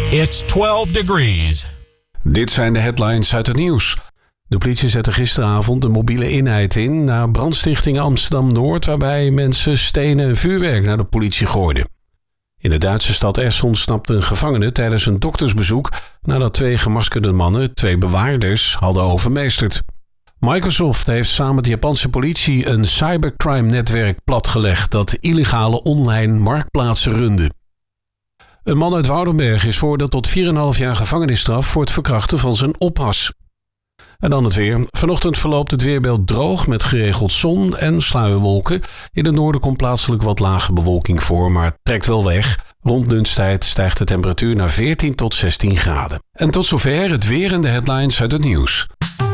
It's 12 degrees. Dit zijn de headlines uit het nieuws. De politie zette gisteravond een mobiele eenheid in na brandstichting Amsterdam-Noord, waarbij mensen stenen en vuurwerk naar de politie gooiden. In de Duitse stad Essen ontsnapte een gevangene tijdens een doktersbezoek nadat 2 gemaskerde mannen 2 bewaarders hadden overmeesterd. Microsoft heeft samen met de Japanse politie een cybercrime-netwerk platgelegd dat illegale online marktplaatsen runde. Een man uit Woudenberg is veroordeeld tot 4,5 jaar gevangenisstraf voor het verkrachten van zijn oppas. En dan het weer. Vanochtend verloopt het weerbeeld droog met geregeld zon en sluierwolken. In het noorden komt plaatselijk wat lage bewolking voor, maar het trekt wel weg. Rond lunchtijd stijgt de temperatuur naar 14 tot 16 graden. En tot zover het weer en de headlines uit het nieuws.